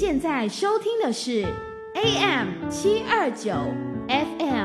现在收听的是 AM729 FM